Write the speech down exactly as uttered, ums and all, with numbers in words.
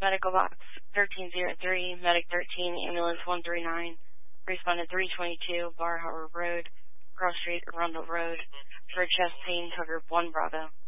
Medical box thirteen oh three, Medic thirteen, Ambulance one three nine, responded three twenty-two, Bar Harbor Road, Cross Street, Arundel Road, for chest pain, covered one Bravo.